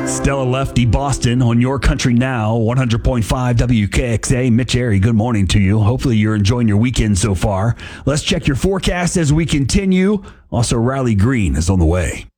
Stella Lefty, Boston, on Your Country Now, 100.5 WKXA. Mitch Airy, good morning to you. Hopefully you're enjoying your weekend so far. Let's check your forecast as we continue. Also, Riley Green is on the way.